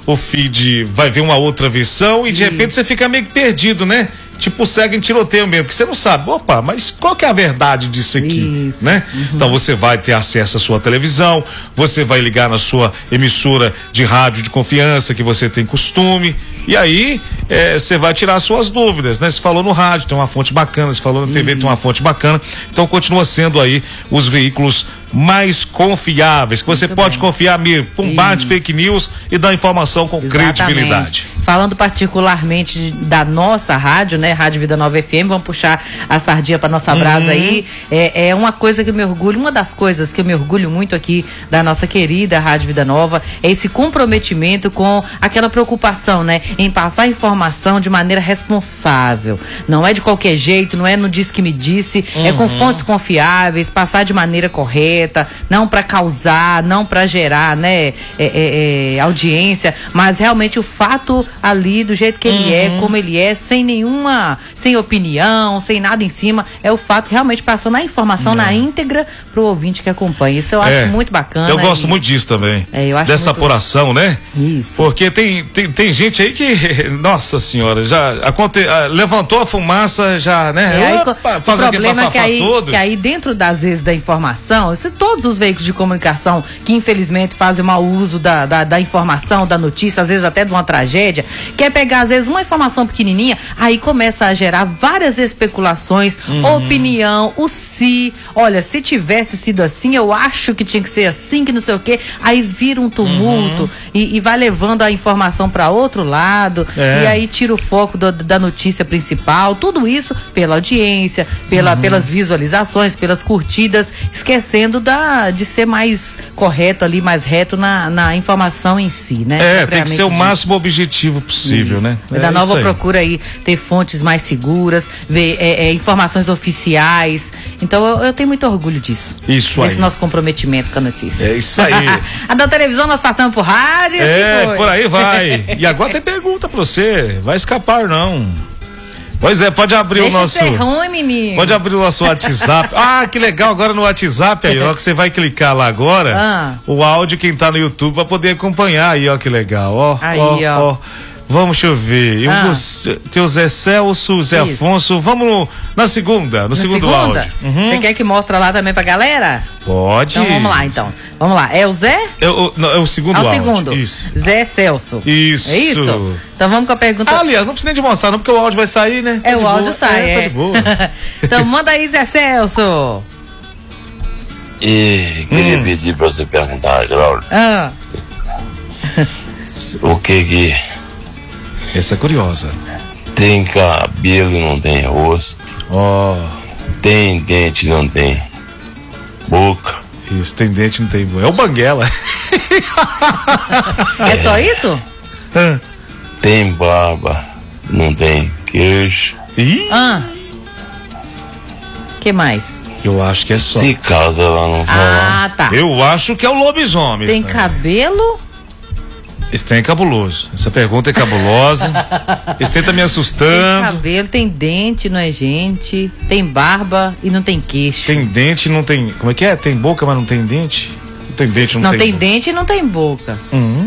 o feed vai ver uma outra versão e de repente você fica meio que perdido, né? Tipo, segue em tiroteio mesmo, porque você não sabe, opa, mas qual que é a verdade disso aqui, né? Então você vai ter acesso à sua televisão, você vai ligar na sua emissora de rádio de confiança que você tem costume, e aí você vai tirar as suas dúvidas, né? Você falou no rádio, tem uma fonte bacana, você falou na TV, tem uma fonte bacana, então continua sendo aí os veículos mais confiáveis, que você pode confiar mesmo, combate fake news e dar informação com credibilidade. Falando particularmente da nossa rádio, né? Rádio Vida Nova FM, vamos puxar a sardinha para nossa brasa aí. É uma coisa que eu me orgulho, uma das coisas que eu me orgulho muito aqui da nossa querida Rádio Vida Nova é esse comprometimento com aquela preocupação, né? Em passar informação de maneira responsável. Não é de qualquer jeito, não é no diz que me disse, é com fontes confiáveis, passar de maneira correta, não para causar, não para gerar, né? Audiência, mas realmente o fato ali do jeito que ele é, como ele é, sem opinião, sem nada em cima, é o fato realmente passando a informação na íntegra pro ouvinte que acompanha. Isso eu acho muito bacana. Eu gosto muito disso também. Eu acho dessa apuração, né? Isso. Porque tem gente aí que, nossa senhora, já levantou a fumaça, já, né? O problema é que aí dentro das vezes da informação, todos os veículos de comunicação que infelizmente fazem mau uso da informação, da notícia, às vezes até de uma tragédia, quer pegar às vezes uma informação pequenininha, aí começa a gerar várias especulações, opinião, olha, se tivesse sido assim, eu acho que tinha que ser assim, que não sei o quê, aí vira um tumulto e vai levando a informação para outro lado, e aí tira o foco da notícia principal, tudo isso pela audiência, pelas visualizações, pelas curtidas, esquecendo de ser mais correto ali, mais reto na informação em si, né? Tem que ser o máximo objetivo possível, né? Da Nova procura aí ter fontes mais seguras, ver informações oficiais. Então eu tenho muito orgulho disso. Isso aí. Esse nosso comprometimento com a notícia. É isso aí. A da televisão nós passamos por rádio. Por aí vai. E agora tem pergunta pra você. Vai escapar, não. Pois é, pode abrir o nosso. Deixa ser ruim, menino. Pode abrir o nosso WhatsApp. Que legal, agora no WhatsApp aí, ó, que você vai clicar lá agora, o áudio, quem tá no YouTube vai poder acompanhar aí, ó, que legal, ó. Vamos, deixa eu ver. Tem o Zé Celso, Zé Afonso. Vamos no segundo áudio. Você quer que mostre lá também pra galera? Pode. Então vamos lá, então. Vamos lá. É o Zé? É o segundo áudio. Segundo. Isso. Zé Celso. Isso. É isso? Então vamos com a pergunta. Aliás, não precisa nem de mostrar, não, porque o áudio vai sair, né? O áudio sai. Tá de boa. Então manda aí, Zé Celso. E queria pedir pra você perguntar, Geraldo. O que Essa é curiosa. Tem cabelo e não tem rosto. Tem dente e não tem boca. Isso, tem dente e não tem boca. É o Banguela. É só isso? Tem barba, não tem queixo. Que mais? Eu acho que é só. Se casa ela não fala. Tá. Eu acho que é o lobisomem. Tem cabelo? Esse trem é cabuloso. Essa pergunta é cabulosa. Esse trem tá me assustando. Tem cabelo, tem dente, não é gente. Tem barba e não tem queixo. Tem dente e não tem. Como é que é? Tem boca, mas não tem dente? Tem dente, não tem. Não tem dente e não tem boca.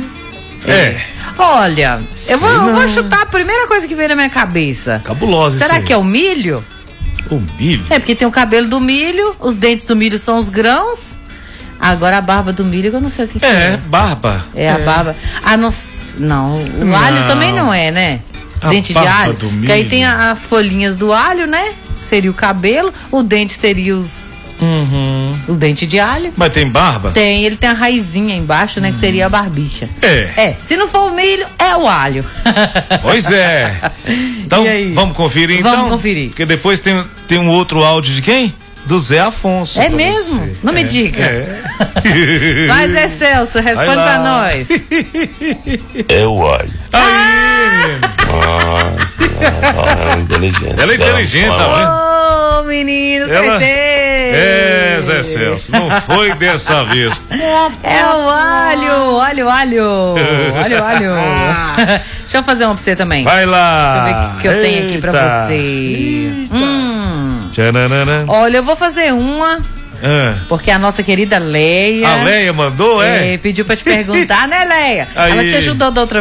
Olha, eu vou chutar a primeira coisa que veio na minha cabeça. Cabulosa. Será que é o milho? O milho? É porque tem o cabelo do milho, os dentes do milho são os grãos. Agora a barba do milho eu não sei o que é. Barba. A barba. Não, o alho também não é, né? Dente de alho. Que aí tem as folhinhas do alho, né? Seria o cabelo, o dente seria os dentes de alho. Mas tem barba? Tem, ele tem a raizinha embaixo, né? Que seria a barbicha. Se não for o milho, é o alho. Pois é. Então, vamos conferir então? Vamos conferir. Porque depois tem um outro áudio de quem? Do Zé Afonso. É mesmo? Você. Não me diga. Vai, Zé Celso, responde pra nós. É o alho. Nossa, ela é inteligente. Ela é inteligente, tá vendo? Menino, acertei. Zé Celso, não foi dessa vez. É o alho. Deixa eu fazer uma pra você também. Vai lá. Deixa eu ver o que eu tenho aqui pra você. Olha, eu vou fazer uma. Porque a nossa querida Leia. A Leia mandou, pediu pra te perguntar, né, Leia? Aí. Ela te ajudou da outra